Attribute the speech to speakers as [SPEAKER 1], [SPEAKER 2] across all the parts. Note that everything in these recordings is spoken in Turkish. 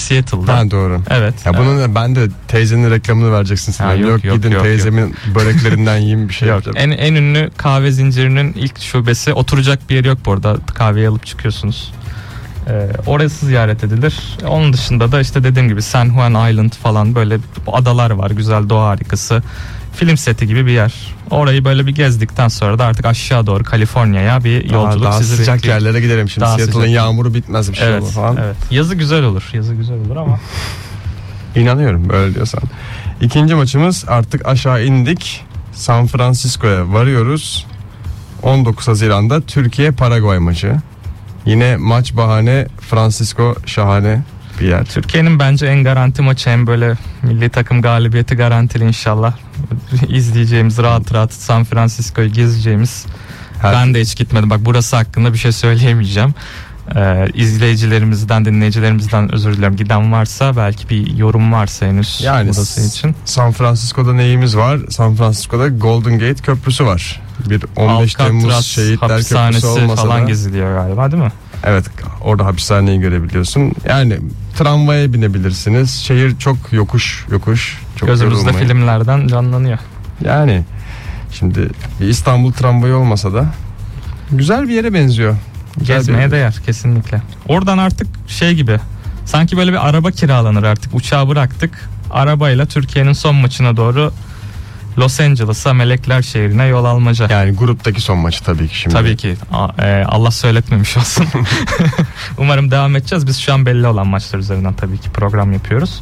[SPEAKER 1] Seattle'da.
[SPEAKER 2] Ha, doğru.
[SPEAKER 1] Evet.
[SPEAKER 2] Ya bunun ben de teyzenin reklamını vereceksin sen. Yok gidin teyzemin böreklerinden yiyin bir şey yapacağım.
[SPEAKER 1] En ünlü kahve zincirinin ilk şubesi, oturacak bir yeri yok bu arada. Kahveyi alıp çıkıyorsunuz. Orası ziyaret edilir. Onun dışında da işte dediğim gibi San Juan Island falan, böyle adalar var, güzel doğa harikası. Film seti gibi bir yer. Orayı böyle bir gezdikten sonra da artık aşağı doğru Kaliforniya'ya bir yolculuk
[SPEAKER 2] daha
[SPEAKER 1] sizi
[SPEAKER 2] sıcak
[SPEAKER 1] bekliyor.
[SPEAKER 2] yerlere gidelim şimdi. Seattle'ın yağmuru bitmez bir şey olur falan.
[SPEAKER 1] Evet. Yazı güzel olur ama.
[SPEAKER 2] İnanıyorum böyle diyorsan. İkinci maçımız, artık aşağı indik. San Francisco'ya varıyoruz. 19 Haziran'da Türkiye-Paraguay maçı. Yine maç bahane, Francisco şahane bir yer.
[SPEAKER 1] Türkiye'nin bence en garanti maçı, hem böyle milli takım galibiyeti garantili inşallah. İzleyeceğimiz, rahat San Francisco'yu gezeceğimiz. Ben de hiç gitmedim. Bak, burası hakkında bir şey söyleyemeyeceğim. İzleyicilerimizden, dinleyicilerimizden özür dilerim. Giden varsa, belki bir yorum varsa henüz
[SPEAKER 2] yani
[SPEAKER 1] burası için.
[SPEAKER 2] San Francisco'da neyimiz var? San Francisco'da Golden Gate Köprüsü var. Bir 15 Temmuz Şehitler Köprüsü olmasa
[SPEAKER 1] falan
[SPEAKER 2] da
[SPEAKER 1] geziliyor galiba, değil mi?
[SPEAKER 2] Evet, orada hapishaneyi görebiliyorsun. Yani tramvaya binebilirsiniz. Şehir çok yokuş. Çok
[SPEAKER 1] gözümüzde
[SPEAKER 2] yorulmayın.
[SPEAKER 1] Filmlerden canlanıyor.
[SPEAKER 2] Yani şimdi bir İstanbul tramvayı olmasa da güzel bir yere benziyor.
[SPEAKER 1] Gezmeye değer kesinlikle. Oradan artık şey gibi, sanki böyle bir araba kiralanır artık. Uçağı bıraktık. Arabayla Türkiye'nin son maçına doğru Los Angeles'a, Melekler Şehri'ne yol almaca.
[SPEAKER 2] Yani gruptaki son maçı tabii ki şimdi.
[SPEAKER 1] Tabii ki. Allah söyletmemiş olsun. Umarım devam edeceğiz. Biz şu an belli olan maçlar üzerinden tabii ki program yapıyoruz.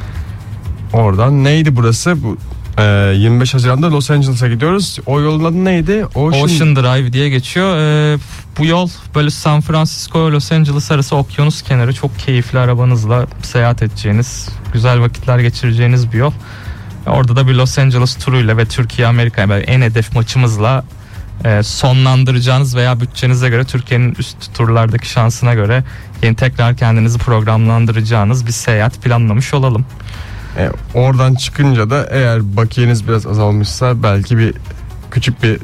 [SPEAKER 2] Oradan neydi burası? Bu 25 Haziran'da Los Angeles'a gidiyoruz. O yolun adı neydi?
[SPEAKER 1] Ocean Drive diye geçiyor. Bu yol böyle San Francisco Los Angeles arası okyanus kenarı, çok keyifli, arabanızla seyahat edeceğiniz, güzel vakitler geçireceğiniz bir yol. Orada da bir Los Angeles turuyla ve Türkiye-Amerika böyle en hedef maçımızla sonlandıracağınız veya bütçenize göre, Türkiye'nin üst turlardaki şansına göre yeni tekrar kendinizi programlandıracağınız bir seyahat planlamış olalım.
[SPEAKER 2] Oradan çıkınca da eğer bakiyeniz biraz azalmışsa belki bir küçük bir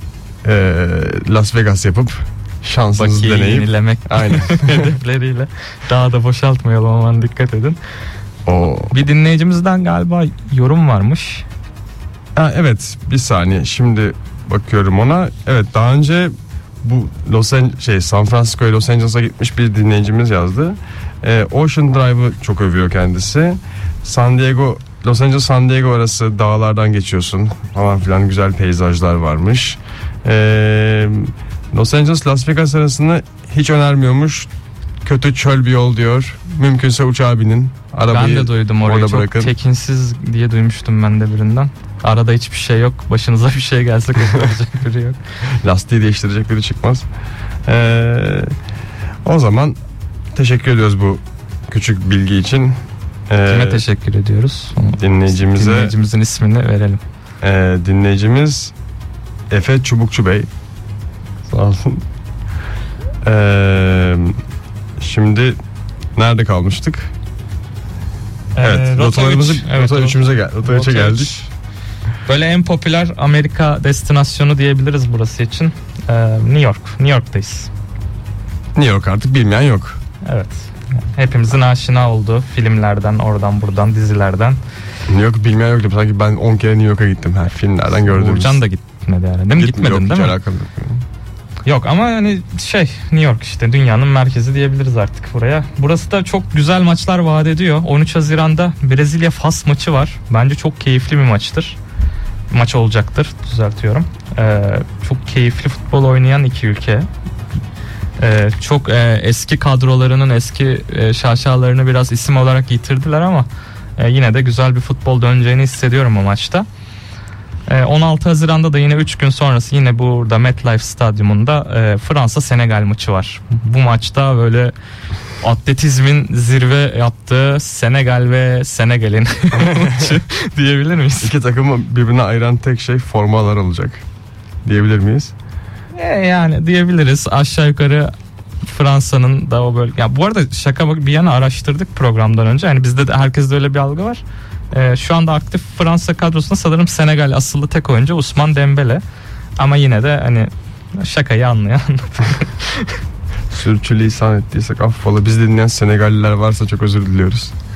[SPEAKER 2] Las Vegas yapıp şansınızı
[SPEAKER 1] bakiyeyi
[SPEAKER 2] deneyip
[SPEAKER 1] yenilemek
[SPEAKER 2] aynen
[SPEAKER 1] hedefleriyle daha da boşaltmayalım, aman dikkat edin. Bir dinleyicimizden galiba yorum varmış.
[SPEAKER 2] Evet, bir saniye şimdi bakıyorum ona. Evet, daha önce bu San Francisco'ya, Los Angeles'a gitmiş bir dinleyicimiz yazdı. Ocean Drive'ı çok övüyor kendisi. Los Angeles San Diego arası dağlardan geçiyorsun falan filan, güzel peyzajlar varmış. Los Angeles Las Vegas arasını hiç önermiyormuş. Kötü, çöl bir yol diyor. Mümkünse uçağa binin. Arabayı
[SPEAKER 1] ben de duydum orayı, çok bırakın. Tekinsiz diye duymuştum ben de birinden. Arada hiçbir şey yok. Başınıza bir şey gelse kurtaracak biri yok.
[SPEAKER 2] Lastiği değiştirecek biri çıkmaz. O zaman teşekkür ediyoruz bu küçük bilgi için.
[SPEAKER 1] Kime teşekkür ediyoruz? Dinleyicimizin ismini verelim.
[SPEAKER 2] Dinleyicimiz Efe Çubukçu Bey. Sağ olsun. Şimdi nerede kalmıştık? Evet, rota 3'e geldik.
[SPEAKER 1] Böyle en popüler Amerika destinasyonu diyebiliriz burası için. New York'tayız.
[SPEAKER 2] New York artık bilmeyen yok.
[SPEAKER 1] Evet. Hepimizin aşina olduğu filmlerden, oradan buradan, dizilerden.
[SPEAKER 2] New York bilmeyen yok diyor. Sanki ben 10 kere New York'a gittim. Filmlerden gördüğümüz.
[SPEAKER 1] Uğurcan da gitmedi yani. Değil mi? Gitmedin
[SPEAKER 2] yok,
[SPEAKER 1] değil mi?
[SPEAKER 2] Alakalı.
[SPEAKER 1] Yok ama yani New York işte dünyanın merkezi diyebiliriz artık buraya. Burası da çok güzel maçlar vaat ediyor. 13 Haziran'da Brezilya-Fas maçı var. Bence çok keyifli bir maçtır. Maç olacaktır, düzeltiyorum. Çok keyifli futbol oynayan iki ülke. Çok eski kadrolarının eski şaşalarını biraz isim olarak yitirdiler ama yine de güzel bir futbol döneceğini hissediyorum o maçta. 16 Haziran'da da yine 3 gün sonrası yine burada MetLife Stadyumunda Fransa-Senegal maçı var. Bu maçta böyle atletizmin zirve yaptığı Senegal ve Senegal'in maçı diyebilir miyiz?
[SPEAKER 2] İki takımı birbirine ayıran tek şey formalar olacak diyebilir miyiz?
[SPEAKER 1] Yani diyebiliriz. Aşağı yukarı Fransa'nın da o bölge. Ya bu arada şaka bir yana araştırdık programdan önce. Yani bizde de herkeste öyle bir algı var. Şu anda aktif Fransa kadrosunda sanırım Senegal asıllı tek oyuncu Ousmane Dembele. Ama yine de hani şakayı anlayan.
[SPEAKER 2] Sürçülisan ettiysek affola. Biz dinleyen Senegalliler varsa çok özür diliyoruz.